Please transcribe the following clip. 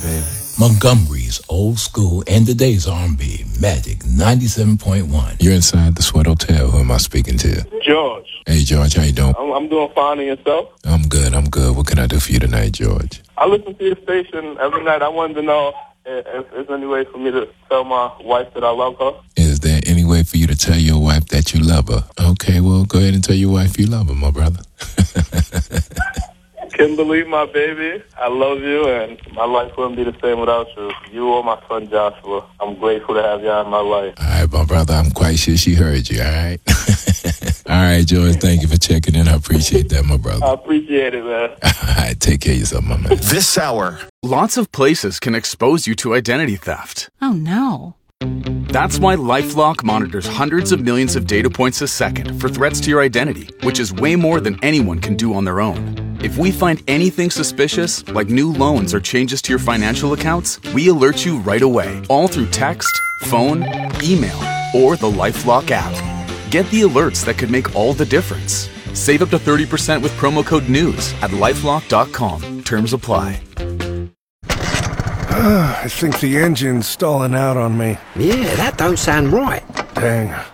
baby. Montgomery's old school and today's R&B, Magic 97.1. You're inside the Sweat Hotel. Who am I speaking to? George. Hey, George, how you doing? I'm doing fine, and yourself? I'm good. What can I do for you tonight, George? I listen to your station every night. I wanted to know if there's any way for me to tell my wife that I love her. Is there any way for you to tell your wife that you love her? Okay, well, go ahead and tell your wife you love her, my brother. Kimberly, my baby, I love you, and my life wouldn't be the same without you. You or my son Joshua. I'm grateful to have you in my life. All right, my brother, I'm quite sure she heard you, all right? All right, George, thank you for checking in. I appreciate that, my brother. I appreciate it, man. All right, take care of yourself, my man. This hour. Lots of places can expose you to identity theft. Oh, no. That's why LifeLock monitors hundreds of millions of data points a second for threats to your identity, which is way more than anyone can do on their own. If we find anything suspicious, like new loans or changes to your financial accounts, we alert you right away, all through text, phone, email, or the LifeLock app. Get the alerts that could make all the difference. Save up to 30% with promo code NEWS at LifeLock.com. Terms apply. I think the engine's stalling out on me. Yeah, that don't sound right. Dang.